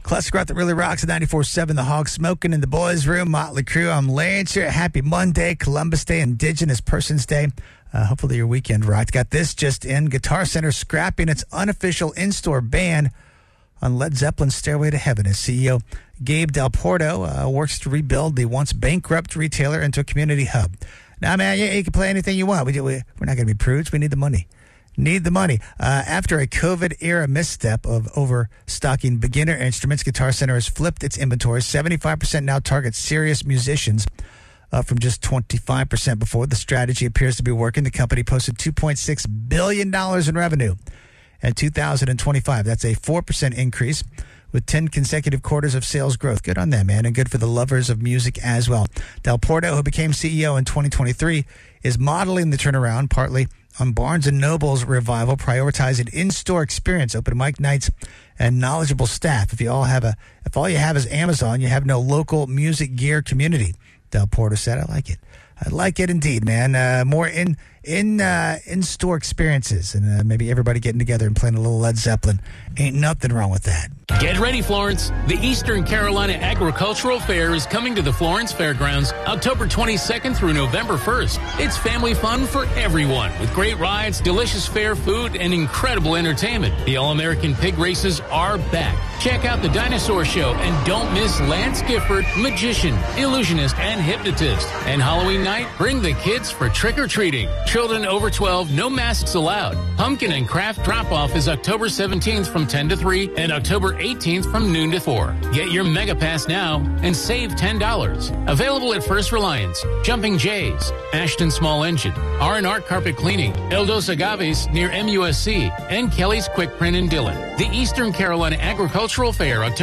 Classic rock that really rocks at 94.7 The Hog, Smoking in the Boys Room, Motley Crue. I'm Lance here. Happy Monday, Columbus Day, Indigenous Persons Day. Hopefully your weekend rocked. Got this just in. Guitar Center scrapping its unofficial in-store ban on Led Zeppelin's Stairway to Heaven. As CEO Gabe Del Porto works to rebuild the once bankrupt retailer into a community hub. Now, man, you can play anything you want. We're not going to be prudes. We need the money. After a COVID-era misstep of overstocking beginner instruments, Guitar Center has flipped its inventory. 75% now targets serious musicians, up from just 25% before. The strategy appears to be working. The company posted $2.6 billion in revenue in 2025. That's a 4% increase with 10 consecutive quarters of sales growth. Good on them, man, and good for the lovers of music as well. Del Porto, who became CEO in 2023, is modeling the turnaround partly on Barnes & Noble's revival, prioritizing in-store experience, open mic nights, and knowledgeable staff. If all you have is Amazon, you have no local music gear community. Del Porto said, "I like it. I like it indeed, man. More in-store experiences, and maybe everybody getting together and playing a little Led Zeppelin. Ain't nothing wrong with that." Get ready, Florence. The Eastern Carolina Agricultural Fair is coming to the Florence Fairgrounds October 22nd through November 1st. It's family fun for everyone with great rides, delicious fair food, and incredible entertainment. The All-American Pig Races are back. Check out the Dinosaur Show and don't miss Lance Gifford, magician, illusionist, and hypnotist. And Halloween night, bring the kids for trick-or-treating. Children over 12, no masks allowed. Pumpkin and craft drop-off is October 17th from 10 to 3 and October 18th from noon to 4. Get your Mega Pass now and save $10. Available at First Reliance, Jumping Jays, Ashton Small Engine, R&R Carpet Cleaning, El Dos Agaves near MUSC, and Kelly's Quick Print in Dillon. The Eastern Carolina Agricultural Fair, October